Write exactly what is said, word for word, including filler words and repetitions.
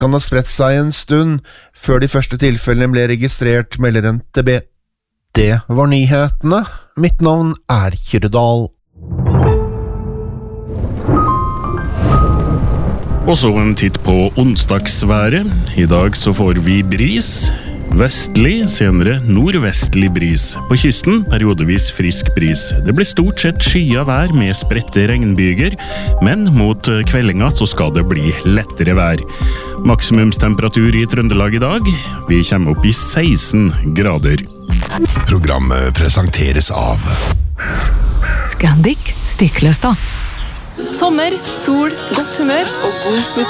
kan ha spredt seg en stund før de første tilfellene ble registrert, melder N T B. Det var nyhetene. Mitt navn er Kyrdal. Og så en titt på onsdagsværet. I dag så får vi bris. Vestlig, senere nordvestlig bris. På kysten periodevis frisk bris. Det blir stort sett skyet vær med spredte regnbyger, men mot kveldinga så skal det bli lettere vær. Maksimumstemperatur i Trøndelag i dag, vi kommer opp i seksten grader. Programmet presenteres av Scandic Stiklestad. Sommer, sol, godt humør og god musikk.